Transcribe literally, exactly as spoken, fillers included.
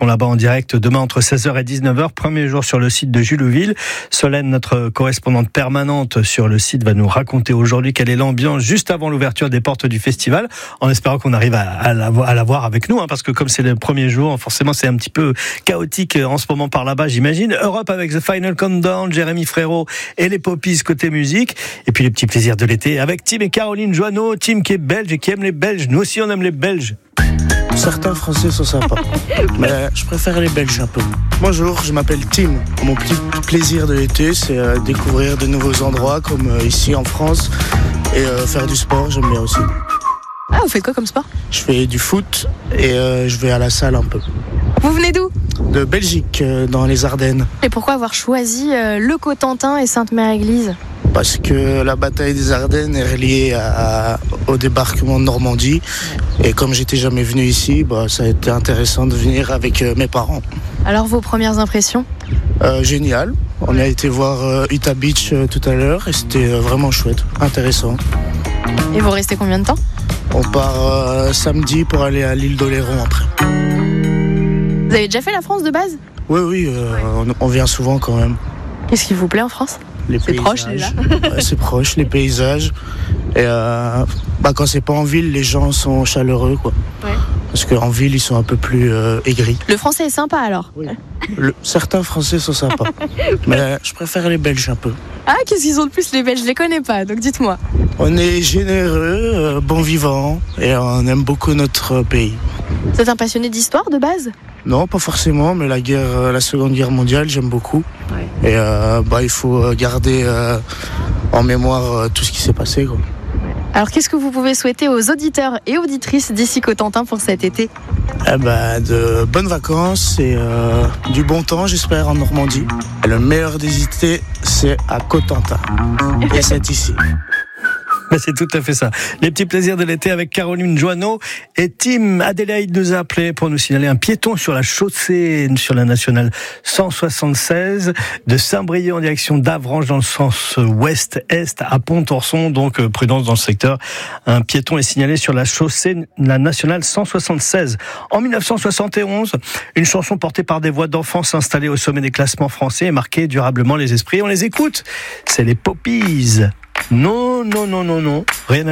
là-bas en direct demain entre seize heures et dix-neuf heures. Premier jour sur le site de Jullouville. Solène, notre correspondante permanente sur le site, va nous raconter aujourd'hui quelle est l'ambiance juste avant l'ouverture des portes du festival, en espérant qu'on arrive à, à, la, à la voir avec nous, hein, parce que comme c'est le premier jour, forcément c'est un petit peu chaotique en ce moment par là-bas, j'imagine. Europe avec The Final Countdown, Jérémy Frérot et les Poppies côté musique. Et puis les petits plaisirs de l'été avec Tim et Caroline Joanneau. Tim qui est belge et qui aime les Belges. Nous aussi on aime les Belges. Certains Français sont sympas, mais je préfère les Belges un peu. Bonjour, je m'appelle Tim. Mon petit plaisir de l'été, c'est euh, découvrir de nouveaux endroits comme euh, ici en France et euh, faire du sport, j'aime bien aussi. Ah, vous faites quoi comme sport ? Je fais du foot et euh, je vais à la salle un peu. Vous venez d'où ? De Belgique, euh, dans les Ardennes. Et pourquoi avoir choisi euh, le Cotentin et Sainte-Mère-Église ? Parce que la bataille des Ardennes est reliée à, à, au débarquement de Normandie. Et comme j'étais jamais venu ici, bah, ça a été intéressant de venir avec euh, mes parents. Alors vos premières impressions ? euh, Génial. On a été voir euh, Utah Beach euh, tout à l'heure et c'était euh, vraiment chouette, intéressant. Et vous restez combien de temps ? On part euh, samedi pour aller à l'île d'Oléron après. Vous avez déjà fait la France de base ? Oui, oui, euh, ouais. on, on vient souvent quand même. Qu'est-ce qui vous plaît en France ? Les c'est paysages. proche déjà. Ouais, c'est proche, les paysages. Et euh, bah, quand c'est pas en ville, les gens sont chaleureux, quoi. Ouais. Parce qu'en ville, ils sont un peu plus euh, aigris. Le français est sympa alors ? Oui. Le, certains Français sont sympas. Mais je préfère les Belges un peu. Ah, qu'est-ce qu'ils ont de plus les Belges ? Je les connais pas, donc dites-moi. On est généreux, euh, bon vivant et on aime beaucoup notre pays. Vous êtes un passionné d'histoire de base ? Non, pas forcément, mais la guerre, la Seconde Guerre mondiale, j'aime beaucoup. Ouais. Et euh, bah, il faut garder euh, en mémoire euh, tout ce qui s'est passé, quoi. Alors, qu'est-ce que vous pouvez souhaiter aux auditeurs et auditrices d'ici Cotentin pour cet été ? Eh ben, de bonnes vacances et euh, du bon temps, j'espère, en Normandie. Et le meilleur des étés, c'est à Cotentin. Et c'est ici. C'est tout à fait ça. Les petits plaisirs de l'été avec Caroline Joanneau et Tim. Adélaïde nous a appelé pour nous signaler un piéton sur la chaussée, sur la nationale cent soixante-seize de Saint-Brieuc en direction d'Avranches dans le sens ouest-est à Pont-Orson. Donc prudence dans le secteur. Un piéton est signalé sur la chaussée, la nationale cent soixante-seize. En dix-neuf cent soixante et onze, une chanson portée par des voix d'enfants s'installait au sommet des classements français et marquait durablement les esprits. On les écoute. C'est les Poppies. Non, non, non, non, non. Rien à